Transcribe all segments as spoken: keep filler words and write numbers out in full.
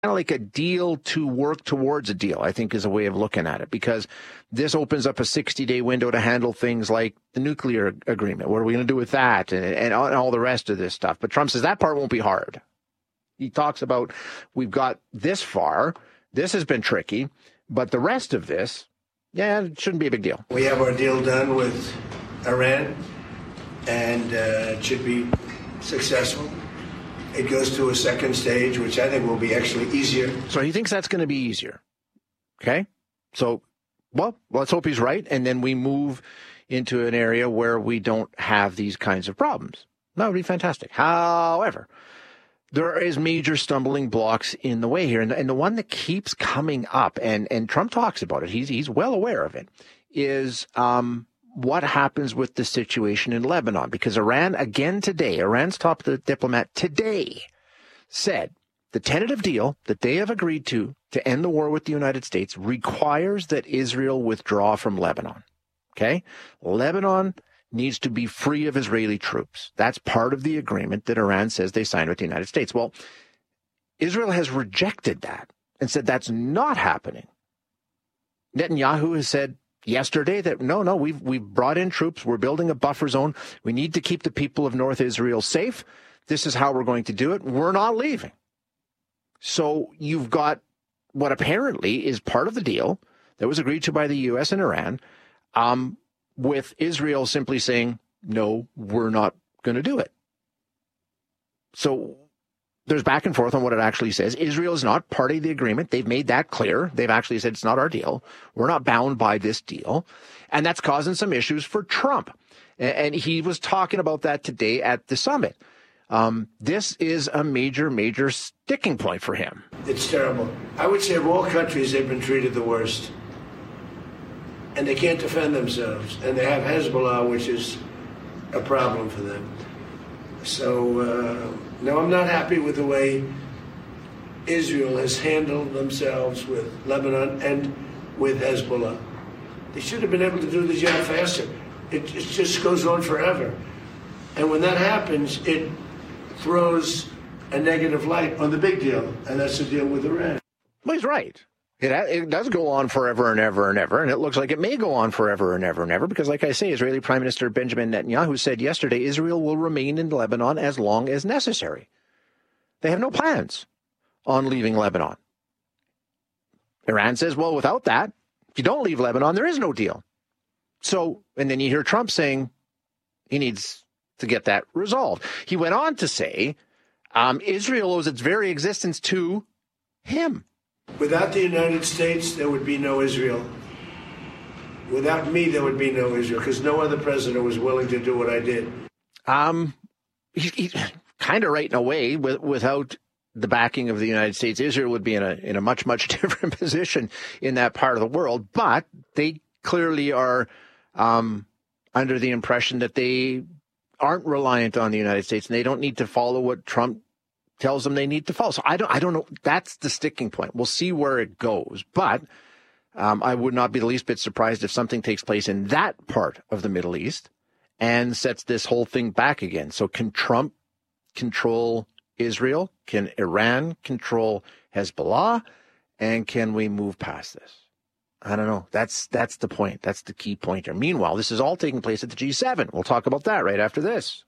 of like a deal to work towards a deal, I think is a way of looking at it, because this opens up a sixty-day window to handle things like the nuclear agreement. What are we going to do with that? And, and all the rest of this stuff. But Trump says that part won't be hard. He talks about we've got this far. This has been tricky. But the rest of this, yeah, it shouldn't be a big deal. We have our deal done with Iran, and uh, it should be successful. It goes to a second stage, which I think will be actually easier. So he thinks that's going to be easier. Okay? So, well, let's hope he's right. And then we move into an area where we don't have these kinds of problems. That would be fantastic. However, there is major stumbling blocks in the way here. And, and the one that keeps coming up, and, and Trump talks about it, he's, he's well aware of it, is um, what happens with the situation in Lebanon. Because Iran, again today, Iran's top diplomat today said the tentative deal that they have agreed to to end the war with the United States requires that Israel withdraw from Lebanon. Okay? Lebanon needs to be free of Israeli troops. That's part of the agreement that Iran says they signed with the United States. Well, Israel has rejected that and said that's not happening. Netanyahu has said yesterday that no, no, we've we've brought in troops. We're building a buffer zone. We need to keep the people of North Israel safe. This is how we're going to do it. We're not leaving. So you've got what apparently is part of the deal that was agreed to by the U S and Iran, um, with Israel simply saying, no, we're not going to do it. So there's back and forth on what it actually says. Israel is not part of the agreement. They've made that clear. They've actually said it's not our deal. We're not bound by this deal. And that's causing some issues for Trump. And he was talking about that today at the summit. Um, this is a major, major sticking point for him. It's terrible. I would say of all countries, they've been treated the worst. And they can't defend themselves. And they have Hezbollah, which is a problem for them. So, uh, no, I'm not happy with the way Israel has handled themselves with Lebanon and with Hezbollah. They should have been able to do the job faster. It, it just goes on forever. And when that happens, it throws a negative light on the big deal, and that's the deal with Iran. Well, he's right. It, it does go on forever and ever and ever, and it looks like it may go on forever and ever and ever, because, like I say, Israeli Prime Minister Benjamin Netanyahu said yesterday Israel will remain in Lebanon as long as necessary. They have no plans on leaving Lebanon. Iran says, well, without that, if you don't leave Lebanon, there is no deal. So, and then you hear Trump saying he needs to get that resolved. He went on to say um, Israel owes its very existence to him. Without the United States, there would be no Israel. Without me, there would be no Israel, because no other president was willing to do what I did. Um, he's he, kind of right in a way. With, without the backing of the United States, Israel would be in a in a much, much different position in that part of the world. But they clearly are um, under the impression that they aren't reliant on the United States, and they don't need to follow what Trump tells them they need to follow. So I don't, I don't know. That's the sticking point. We'll see where it goes. But um, I would not be the least bit surprised if something takes place in that part of the Middle East and sets this whole thing back again. So can Trump control Israel? Can Iran control Hezbollah? And can we move past this? I don't know. That's that's the point. That's the key pointer. Meanwhile, this is all taking place at the G seven. We'll talk about that right after this.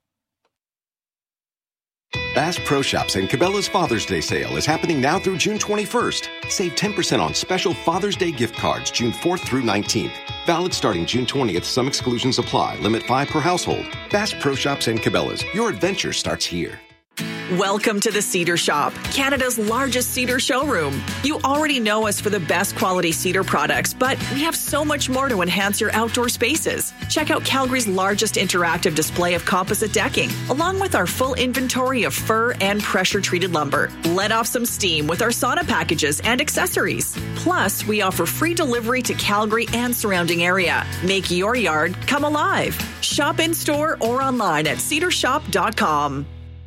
Bass Pro Shops and Cabela's Father's Day sale is happening now through June twenty-first. Save ten percent on special Father's Day gift cards June fourth through nineteenth. Valid starting June twentieth. Some exclusions apply. Limit five per household. Bass Pro Shops and Cabela's. Your adventure starts here. Welcome to the Cedar Shop, Canada's largest cedar showroom. You already know us for the best quality cedar products, but we have so much more to enhance your outdoor spaces. Check out Calgary's largest interactive display of composite decking, along with our full inventory of fir and pressure-treated lumber. Let off some steam with our sauna packages and accessories. Plus, we offer free delivery to Calgary and surrounding area. Make your yard come alive. Shop in-store or online at cedar shop dot com.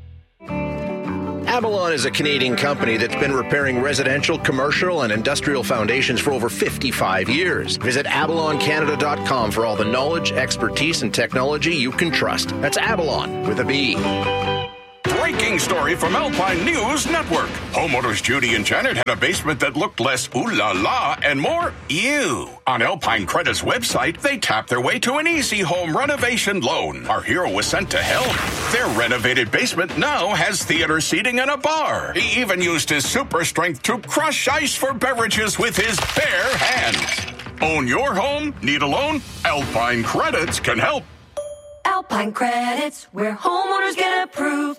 Avalon is a Canadian company that's been repairing residential, commercial, and industrial foundations for over fifty-five years. Visit avalon canada dot com for all the knowledge, expertise, and technology you can trust. That's Avalon with a B. Breaking exciting story from Alpine News Network. Homeowners Judy and Janet had a basement that looked less ooh la la and more ew. On Alpine Credit's website, they tapped their way to an easy home renovation loan. Our hero was sent to help. Their renovated basement now has theater seating and a bar. He even used his super strength to crush ice for beverages with his bare hands. Own your home? Need a loan? Alpine Credits can help. Alpine Credits, where homeowners get approved.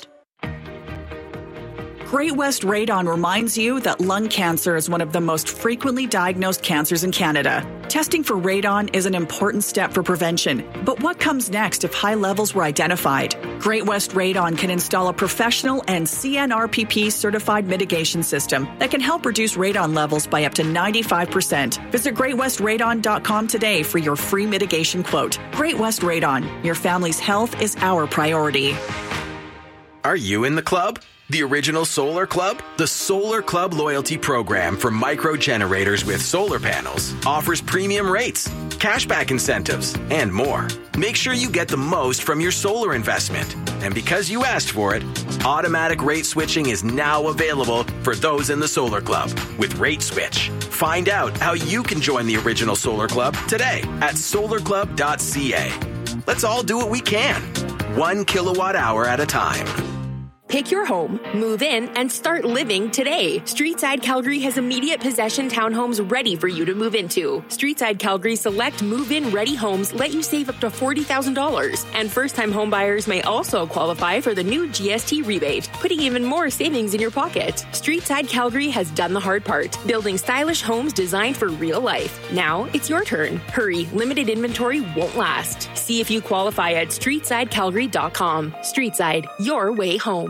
Great West Radon reminds you that lung cancer is one of the most frequently diagnosed cancers in Canada. Testing for radon is an important step for prevention. But what comes next if high levels were identified? Great West Radon can install a professional and C N R P P certified mitigation system that can help reduce radon levels by up to ninety-five percent. Visit great west radon dot com today for your free mitigation quote. Great West Radon, your family's health is our priority. Are you in the club? The original Solar Club? The Solar Club loyalty program for micro generators with solar panels offers premium rates, cashback incentives, and more. Make sure you get the most from your solar investment. And because you asked for it, automatic rate switching is now available for those in the Solar Club with Rate Switch. Find out how you can join the original Solar Club today at solar club dot c a. Let's all do what we can, one kilowatt hour at a time. Pick your home, move in, and start living today. Streetside Calgary has immediate possession townhomes ready for you to move into. Streetside Calgary select move-in ready homes let you save up to forty thousand dollars. And first-time homebuyers may also qualify for the new G S T rebate, putting even more savings in your pocket. Streetside Calgary has done the hard part, building stylish homes designed for real life. Now it's your turn. Hurry, limited inventory won't last. See if you qualify at streetside calgary dot com. Streetside, your way home.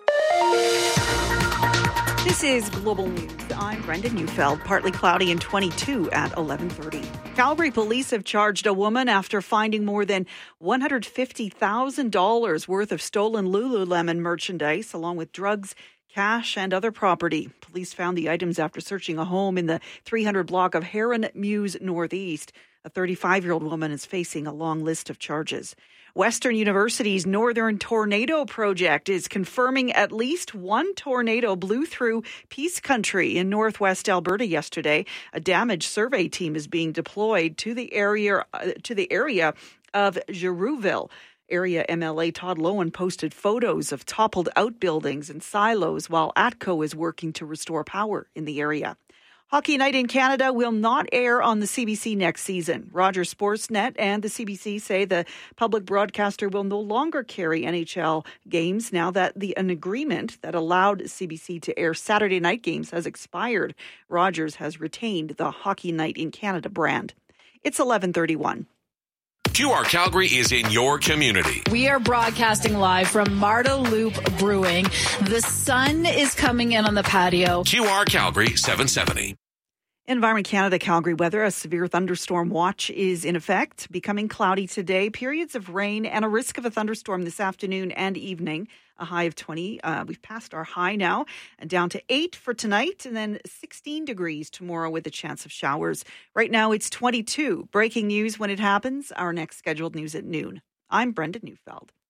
This is Global News. I'm Brenda Neufeld. Partly cloudy and twenty-two at eleven thirty. Calgary police have charged a woman after finding more than one hundred fifty thousand dollars worth of stolen Lululemon merchandise, along with drugs, cash, and other property. Police found the items after searching a home in the three hundred block of Heron Mews Northeast. A thirty-five-year-old woman is facing a long list of charges. Western University's Northern Tornado Project is confirming at least one tornado blew through Peace Country in northwest Alberta yesterday. A damage survey team is being deployed to the area uh, to the area of Girouville. Area M L A Todd Lowen posted photos of toppled outbuildings and silos while ATCO is working to restore power in the area. Hockey Night in Canada will not air on the C B C next season. Rogers Sportsnet and the C B C say the public broadcaster will no longer carry N H L games now that the an agreement that allowed C B C to air Saturday night games has expired. Rogers has retained the Hockey Night in Canada brand. It's eleven thirty-one. Q R Calgary is in your community. We are broadcasting live from Marda Loop Brewing. The sun is coming in on the patio. Q R Calgary seven seventy. Environment Canada Calgary weather. A severe thunderstorm watch is in effect, becoming cloudy today. Periods of rain and a risk of a thunderstorm this afternoon and evening. A high of twenty. Uh, we've passed our high now, and down to eight for tonight, and then sixteen degrees tomorrow with a chance of showers. Right now it's twenty-two. Breaking news when it happens. Our next scheduled news at noon. I'm Brenda Neufeld.